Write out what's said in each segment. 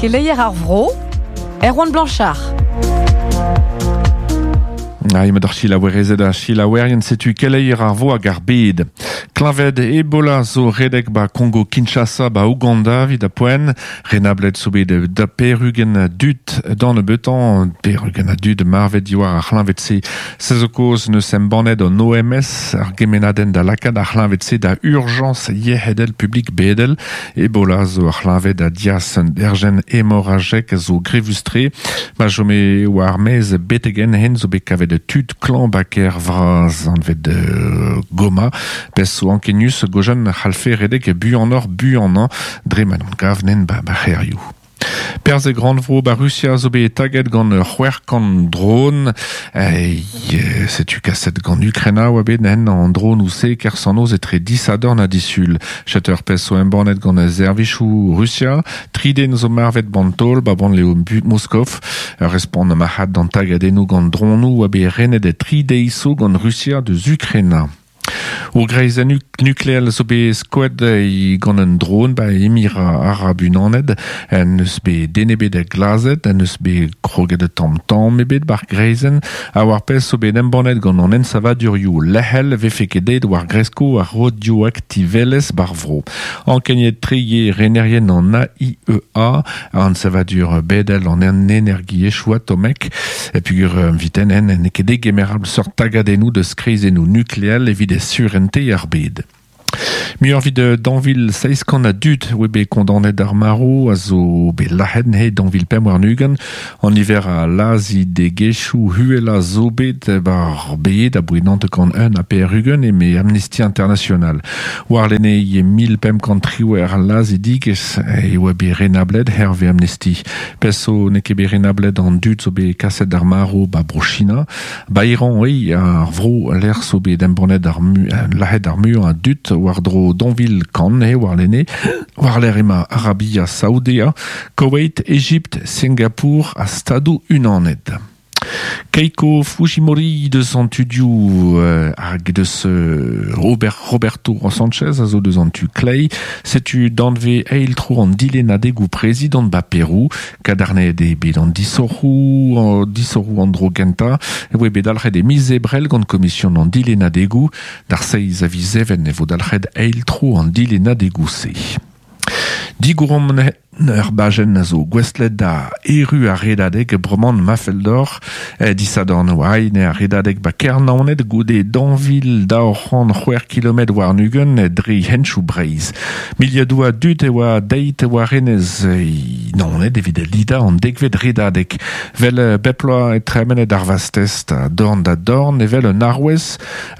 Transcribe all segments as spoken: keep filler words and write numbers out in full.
keleier ar vro, Erwan Blanchard. Ah, il m'a d'ar chilaouerezed a chilaouerien setu keleier ar vo hag ar bed. Klaved Ebola zo redek ba Congo Kinshasa ba Ouganda vid a poen, renablet so bet da perugen dut dan e beutan, perugen a dut marvet diwar ar c'hlañvet se sez o koz neus em baned an O M S ar gemenaden da lakad ar c'hlañvet se da urgence yehedel publik bedel. Ebola zo ar c'hlañvet a dias un dergen hemorragek zo grevustre, ma jome war mez betegen hen zo bet kavet de tut klan baker vraz an vet de goma, pes so ankenius gojan c'halfe redek e bu an or bu an an dre manon gav nen ba ba c'herioù. Perz e grand vro ba Russia zo bet taget gant c'hwerkan drone, e setu kaset gant Ukraina oa bet nen an drone ou se ker sanoz etre disadorn a disul. Chater pes so embanet gant e zervichou Russia, triden zo marvet bantol ba ban leo Moskov, respond ma hat d'an tagadennou gant dronou oa bet renet e trideiso gant Russia deus Ukraina. O greiz nu nucléal zo bet skoet e gant un drone ba Emira Arab Unaned, en eus bet denebet e glazet, en eus bet kroget e tam-tam ebet bar greizen, a war pez zo bet embanet gant an ensavadurioù lehel vefekedet war gresko a radioaktivelez bar vro. Ankeniet treie renerien an A I E A, an savadur bedel an en energie choua tomek, e pugur viten en en ekede gemerable sort tagadennou de skreizennou nucléal evit e surente ar bed. Mi ur vid danvil seiz kan a dut oe bet kondanet ar maro a zo bet lahed he danvil pem war nugen an iver a lazi de gechou huela zo bet bar bet a bouenant kan un a per ugen e me Amnesty International. War lene ye mil pem kan triwer a lazi digez e oe bet renabled herve Amnesty. Peso ne ket bet renabled an dut zo bet kaset ar maro ba brochina. Ba iran oi ar vro l'er zo bet embanet ar mu, lahed ar mu a dut war dro donvil kan e war lene, war l'er ema Arabia Saoudea, Koweït, Égypte, Singapour a stadou unaned. Keiko Fujimori deus an tudioù euh, hag deus euh, Robert, Roberto Sanchez a zo deus an tu klei, setu danve eil tro an dilena degou prezident ba Peru, kadarnet e bet an disorou, disorou an dro genta, e oe bet alc'hed e miz ebrel gant komisyon an dilena degou, dar seiz a vizeven e vo alc'hed eil tro an dilena degou se. Digouron ur bajen a zo gwestlet da eru a redadeg bromant mafeldor, e disadorn oai ne a redadeg ba kernaonet goude danvil da oc'han c'hwer kilomet war nugen e dre henchou breiz. Miliadou a dut e oa deit e oa renez e naonet evit e lida an degvet redadeg. Vel beploa e tremenet ar vastest a dorn da dorn e vel un arwez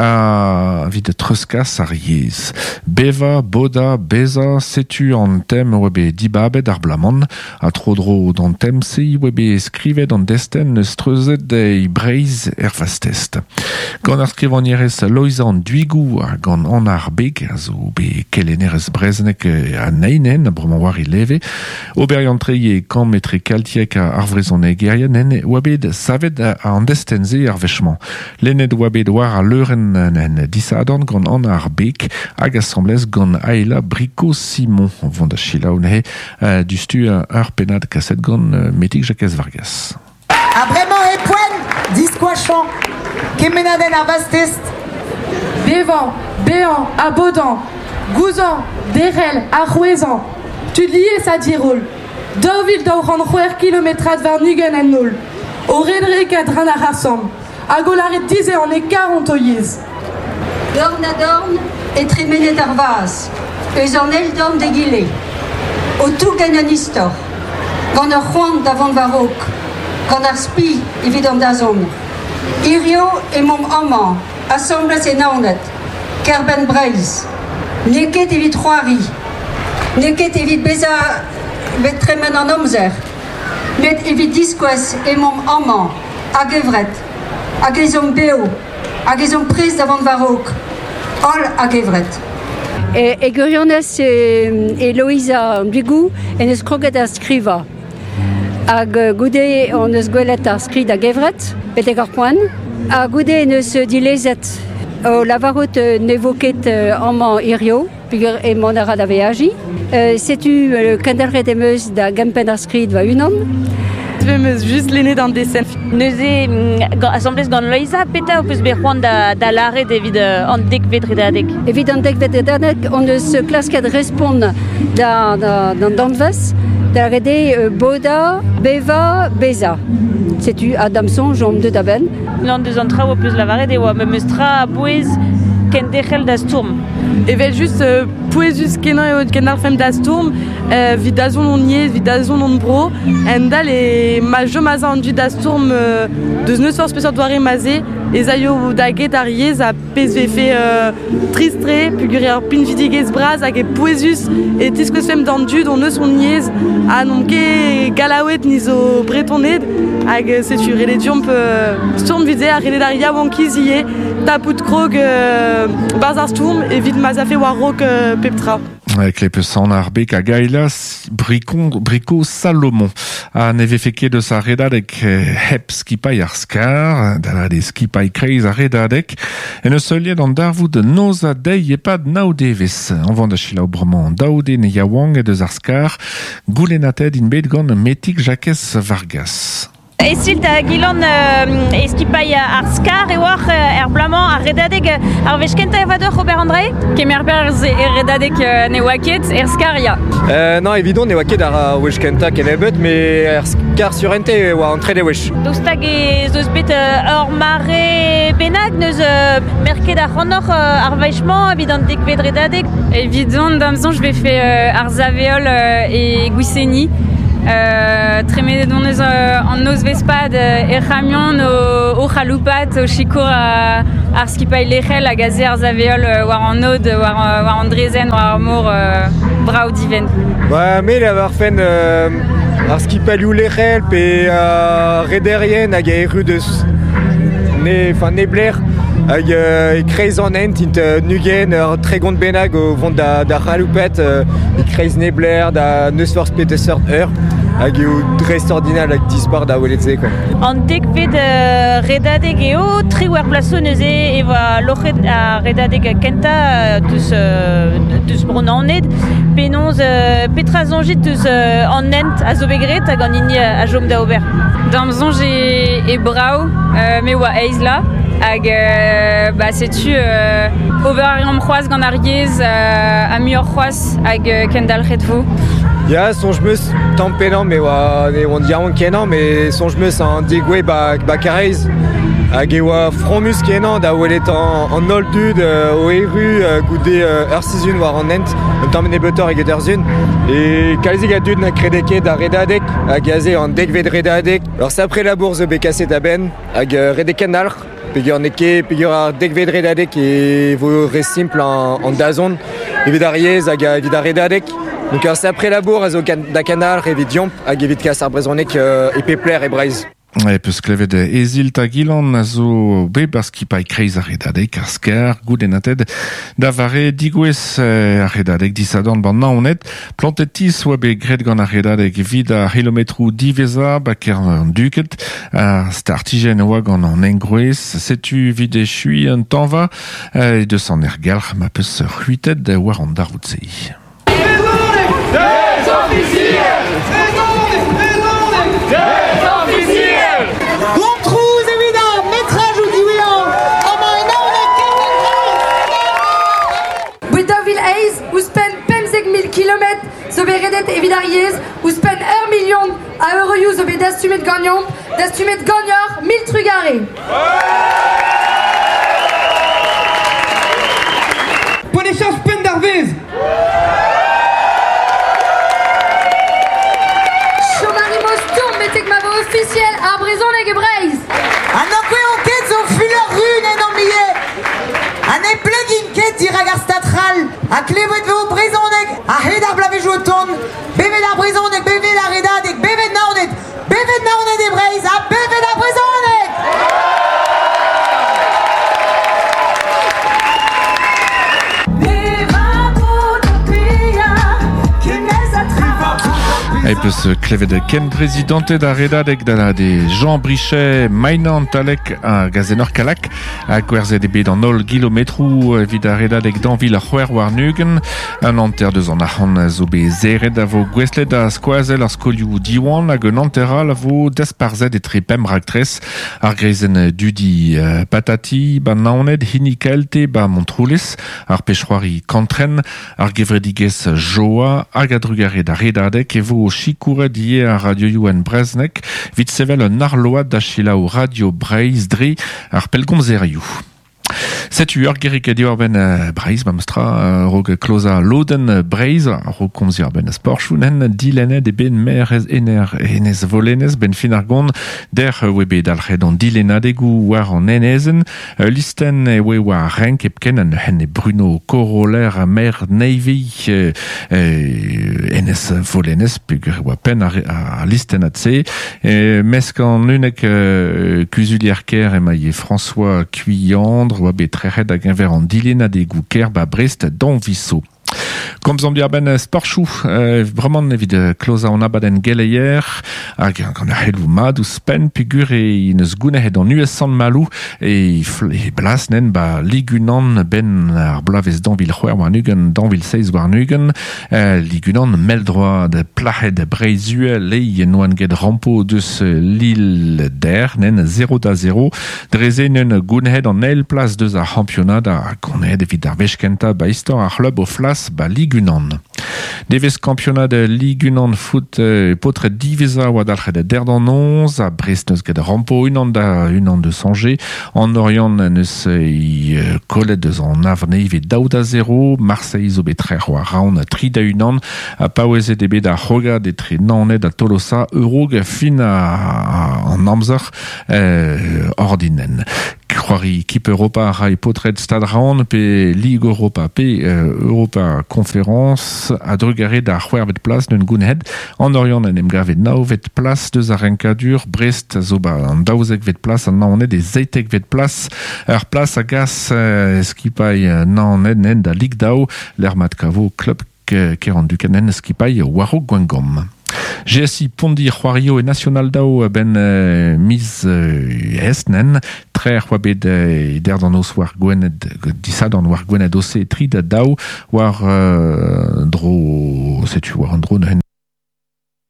a vid e treuskas ar yez. Beva, boda, beza, setu an tem oa be dibabet ar blamant, a trodro d'an tem se oa be skrivet an desten neus treuzet e breiz er vastest. Gant ar skrivanierez Loiza an duigou a gant an ar beg, a zo be kelenerez breznek a neinen, a bromant war i leve, oberiant treie kan metre kaltiek a ar vrezon egerien, en oa bet savet a an desten ze ar vechman. Lennet oa bet war a leuren en disadorn gant an ar beg, hag assemblez gant Aela Brico Simon, vont da chilaoun he, uh, du stu ur penad kaset gant uh, metik Jacques Vargas. A bremañ e poen, diskoachan, kemenaden ar vastest. Bevan, bean, a bodan, gouzan, derel, a c'hwezan, tud liye sa dirol. Danvil da oc'han c'hwer kilometrat var nugen en nol. O redre kadran ar harsam, a golaret dize an e karant o yez. Dorn a dorn, e tremenet ar vaz, eus an el dorn de gile. O tou gen an istor, gant ur c'hoant davant varok, gant ar spi evit an dazon. Irio e mom amman, assemblez e naonet, kerben breiz, neket evit c'hoari, neket evit beza bet tremen an omzer, met evit diskouez e mom amman, hag evret, hag ezom beo, hag ezom prez davant varok, all hag evret. E, e gurionez e, e Loiza Bligou en eus kroget ar skriva. Hag goude on eus gwelet ar skrid a gevret, betek ar poan. A goude en eus dilezet O lavarot nevoket amman irio, pugur e monara da veaji. Setu kendalret emeus da gempen ar skrid va unan. Meus juste l'aîné dans des scènes. Neuze assemblées gant Loïsa, peta ou peus berroan da, da lare devid uh, an dek vedredadek. Evit an dek vedredadek, on eus klasket respond da, da, da danvez, da rede uh, boda, beva, beza. Setu adamson, jom de daben. L'an deus an trao peus lavare de oa, me meus tra a bouez ken dechel da stourm. Evel just euh, poezus kenan eo ken ar fem da stourm, euh, vid dazon on niez, vid dazon on bro, en dal e ma jo maza an du da stourm euh, deus neus force peseurt doare maze, e zaio da get ar yez a pez vefe euh, tristre, pugure ar pin vidigez braz hag e poezus e tiskos fem dan dud on neus on niez a non ket galaouet nizo bretoned hag setu rele diomp euh, stourm vide a rele dar yaouankiz ie tapout krog euh, baz ar stourm e vid maza fe war rok euh, peptra. Avec les pesants arbek a gailas bricon brico Salomon a neve feke de sa redadek hep skipai ar skar da la de skipai kreiz a redadek en eus euliet an darvout de noza dei e pad naodeves an vant da chila obrement daoude ne yaouang e deus ar skar goulenated in bet gant metik Jacques Vargas. Esilt a gilan uh, eskipai ar skar e war uh, er blamant ar redadeg ar vechkenta evadeur Robert André? Kemer berz e redadeg uh, ne waket er skar ya. Euh, non, évidemment, ne waket ar vechkenta ken ebet, mais er skar surente oa an tre de wech. Dostag e zeus bet uh, ur mare benag neus uh, merket ar c'hannor uh, ar vechman evit an dek ved redadeg. Evidon, damzon, je vais faire uh, ar zaveol uh, e gousseni. Euh, Tremedet on eus uh, an noz vespad uh, e c'hamion o, o c'haloupat o chikour uh, ar skipai lechel hag a ze ar zaveol uh, war an od, war, uh, war an drezen, war ar mor uh, brao diven. Ouais, mais la var fen euh, ar skipai liou lechel pe uh, rederien hag a eru deus ne, fin ne bler hag uh, e kreiz an ent int uh, nugen ur tregont benag o vont da, da c'haloupat uh, e kreiz ne bler da neus force peteseurt ur hag eo drest ordinal hag dispar da weletze quoi. An dek ved uh, redadeg eo tri war plaso neuze eva lochet a redadeg kenta uh, deus, uh, deus bron an ed penonz uh, petra zonjit deus uh, an ent a zo begret hag an inni a jom da ober. Damzon, j'ai e brao, uh, me oa eiz la. Hag, euh, bah, setu, euh, ober ar yom c'hoaz gant ar yez, euh, a muor c'hoaz hag euh, kendal redvo. Ya, sonj meus tampenan, mais oa, ne on diaon kenan, mais sonj meus an degwe ba, ba kareiz. Hag e oa fromus kenan da welet an, an ol dud euh, o eru euh, goude euh, ur sizun war an ent, un tamm ne betor eget ur zun. E kalzig a dud na kredeke da redadek, hag a ze an degved redadek. Alors sapre la bourse be kaset a ben, hag euh, redeken alr. Pegur neke, pegur ar degved redadek e vo re simple an, an dazon, evit ar yez hag evit ar redadek. Donc ar sapre labour a zo da kanal evit diomp hag evit kas ar brezonek euh, e pepler e breiz. E peus klevet ezilt a gilan a zo be bar skipai kreiz a redadek ar skar goudenated da vare digouez a redadek disadorn ban naonet plantet tis oa be gret gant a redadek vid a kilometrou diveza bak er an duket a startigen oa gant an engrouez setu vid e chui un tanva e deus an er galc'h ma peus c'huitet war an darvout zei. Gontrouz évident, métrage ou diouillant. Oh my no, Bouidavil eiz, ou spen pemzeg mil kilomet, zo be redet evit ar yez, ou spen ur million a euroioù zo be dastumet gagnant, dastumet gagnor mil trugare. Pour les chances pen d'arvez. Officiel à Brezoneg et Breiz. Un enkwe enquête zo fuleur rune en emblié. Un eplegin ket dirag ar statral. A klevet vo Brezoneg. A hed ar blave jo ton. Bevet ar Brezoneg, bevet ar redadeg, bevet naonet. Bevet naonet e Breiz, a bevet ar Brezoneg. Et puis ce clevet de Ken présidente d'Aredadek da des Jean Brichet mainant alek à Gazenor Kalak à Guerze de B dans nol kilomètres vid Aredadek d'Anville à Huer Warnugen un anter de zon ahon zobe zered avo gweslet a squazel ar skoliou diwan hag un anteral avo desparzet e trepem ragtres ar grezen dudi euh, patati ba naoned hinikelte ba montroulis ar pechroari kantren ar gevredigez joa hag a drugaret a redadek evo chikoure die a radio Youen Breznek vit sevel un arload da chila o radio Breiz dre ar pelgomzerioù. Setu ur gerik edi war ben uh, Breiz, ma mostra uh, rog kloza loden Breiz, rog komzi ar ben sporchounen, dilenet e ben merez ener enez volenez, ben fin ar gond, der uh, webe dalc'hed an dilenadegou war an enezen, uh, listen e we war renk epken an hen e Bruno Coroller a mer neivi uh, uh, enez volenez, pug oa pen a, a listen at se, uh, mesk an unek uh, kuzulier ker emaille François Cuyandre, oa bet trehet hag enver an dilenadegou ker ba Brest dan Visso. Comme zombi ar ben sporchou, euh, vraiment evit uh, kloza an abaden geleier, hag gant ar helou mad ou spen pigur e ines gounehet an U S san malou e, e blas nen ba ligunan ben ar blavez danvil c'hwer war nugen, danvil seiz war nugen, euh, ligunan meldroa de plahet breizuel e yen get rampo deus l'île der nen zéro da zéro, dreze nen gounehet an el plas deus ar championat a gounehet evit ar vechkenta ba istor ar club o flas ba ligunan. Devez campionat de ligunan foot euh, potre divisa oa dalc'het der d'an onze a Brest neus ket rampo unan da unan de Sanger en Orient neus e euh, kollet deus an avne ivet daou da zéro Marseille zo bet trer oa raon tri da unan a paouezet ebe da roga de tre nanet a Tolosa eurog fin a, a an amzer euh, ordinen. Croari Kip Europa a e potred stad raon pe Ligue Europa pe euh, Europa Conférence a drugaret da c'hwervet plas n'un gounhed en Orient en em gavet naovet plas deus ar renkadur Brest zo ba an daouzek vet plas an naonet e zeitek vet plas ar plas a gas euh, skipai naonet nen da Ligue dao l'er mat kavo club keran du kanen skipai waro gwangom. G S I Pondi C'hoario e National Dao ben euh, mis euh, esnen, trer c'hoa bet e der d'an os war gwenet, disad an war gwenet ose tri da Dao war euh, dro, setu war an dro